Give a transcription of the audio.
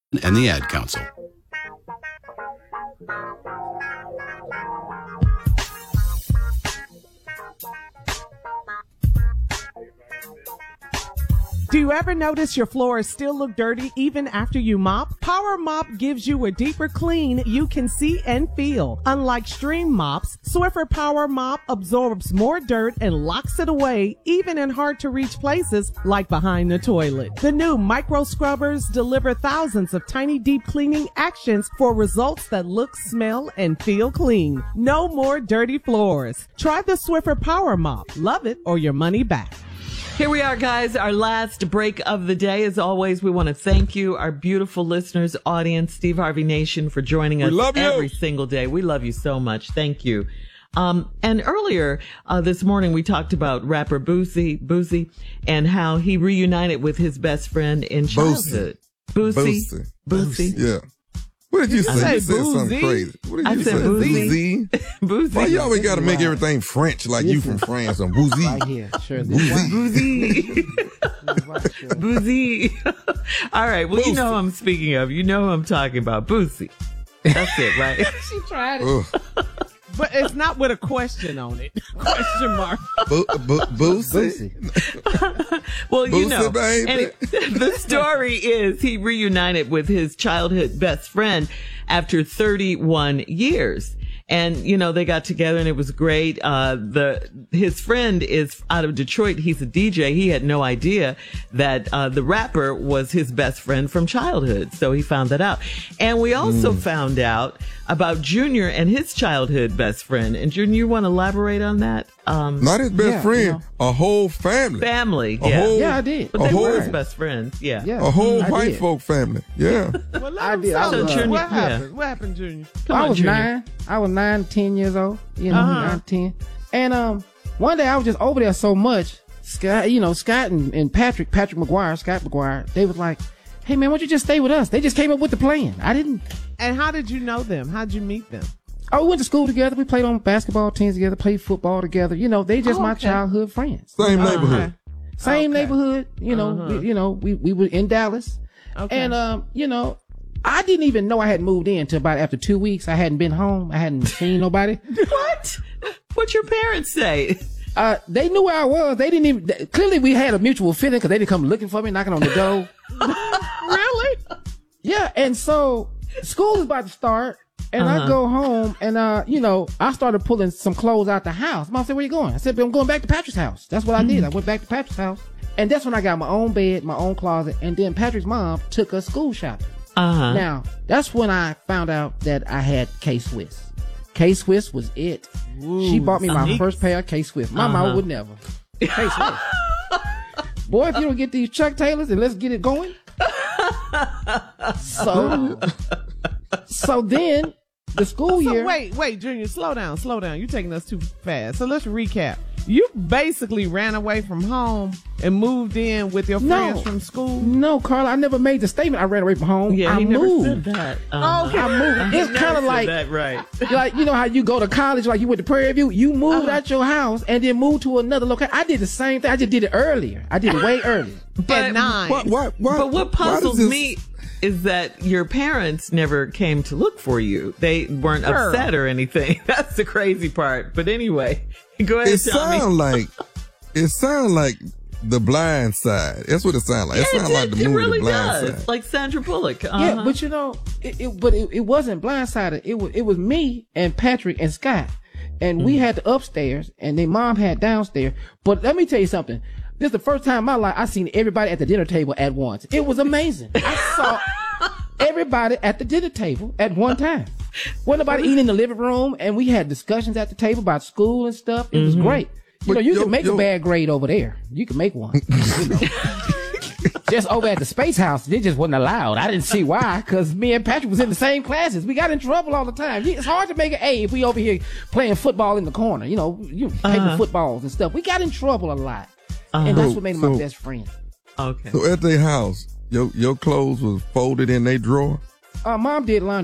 and the Ad Council. Do you ever notice your floors still look dirty even after you mop? Power Mop gives you a deeper clean you can see and feel. Unlike stream mops, Swiffer Power Mop absorbs more dirt and locks it away even in hard-to-reach places like behind the toilet. The new micro scrubbers deliver thousands of tiny deep cleaning actions for results that look, smell, and feel clean. No more dirty floors. Try the Swiffer Power Mop. Love it or your money back. Here we are, guys, our last break of the day. As always, we want to thank you, our beautiful listeners, audience, Steve Harvey Nation, for joining us every single day. We love you so much. Thank you. And earlier this morning, we talked about rapper Boosie, and how he reunited with his best friend in childhood. Boosie. Yeah. What did you say? You said something crazy. What did you say? Boosie. Boosie. Why you always got to make everything French like you from France? On Boosie. Right here. Sure. Boosie. Boosie. All right. Well, Boosie. You know who I'm speaking of. You know who I'm talking about. Boosie. That's it, right? She tried it. But it's not with a question on it. Question mark. Boosie. Well, you Boosie, know, baby. And the story is he reunited with his childhood best friend after 31 years. And, you know, they got together and it was great. His friend is out of Detroit. He's a DJ. He had no idea that, the rapper was his best friend from childhood. So he found that out. And we also found out about Junior and his childhood best friend. And Junior, you want to elaborate on that? Not his best friend, you know, a whole family. Yeah, I did. But they were his best friends. Yeah. A whole white folk family. Yeah. Well, I did. Junior, what happened? What happened, Junior? I was 9. I was 9, 10 years old. You know, 9, 10. And one day I was just over there so much. Scott and Patrick McGuire, they was like, "Hey man, why don't you just stay with us?" They just came up with the plan. I didn't. And how did you know them? How'd you meet them? Oh, we went to school together. We played on basketball teams together, played football together. You know, they just my childhood friends. Same neighborhood. Same neighborhood. You know, we were in Dallas. Okay. And, you know, I didn't even know I had moved in until about after 2 weeks. I hadn't been home. I hadn't seen nobody. What? What'd your parents say? They knew where I was. They didn't even, clearly we had a mutual feeling because they didn't come looking for me, knocking on the door. Really? Yeah. And so school is about to start. And I go home and, you know, I started pulling some clothes out the house. Mom said, "Where you going?" I said, "I'm going back to Patrick's house." That's what I did. I went back to Patrick's house. And that's when I got my own bed, my own closet. And then Patrick's mom took us school shopping. Now, that's when I found out that I had K-Swiss. K-Swiss was it. Ooh, she bought me my first pair of K-Swiss. My mom would never. K-Swiss. Boy, if you don't get these Chuck Taylors and let's get it going. So then the school year. Wait, Junior, slow down. You're taking us too fast. So let's recap. You basically ran away from home and moved in with your friends from school? No, Carla, I never made the statement I ran away from home. Yeah, I moved. Never said that. I moved. It's kind of like that, right? Like, you know how you go to college, like you went to Prairie View, you moved out your house and then moved to another location. I did the same thing. I just did it earlier. I did it way earlier. At 9. But what puzzles me is that your parents never came to look for you. They weren't upset or anything. That's the crazy part. But anyway, go ahead. It sounds like The Blind Side. That's what it sounds like. It sounds like the movie really The Blind Side. Like Sandra Bullock. Yeah, but you know, it wasn't blindsided. It was me and Patrick and Scott, and we had the upstairs, and their mom had downstairs. But let me tell you something. This is the first time in my life I've seen everybody at the dinner table at once. It was amazing. I saw everybody at the dinner table at one time. Wasn't nobody eating in the living room, and we had discussions at the table about school and stuff. It was great. You know, you can make a bad grade over there. You can make one. You know. Just over at the Space House, they just wasn't allowed. I didn't see why, because me and Patrick was in the same classes. We got in trouble all the time. It's hard to make an A if we over here playing football in the corner. You know, paper footballs and stuff. We got in trouble a lot. And that's what made him my best friend. Okay. So at their house, your clothes was folded in their drawer? Mom did laundry.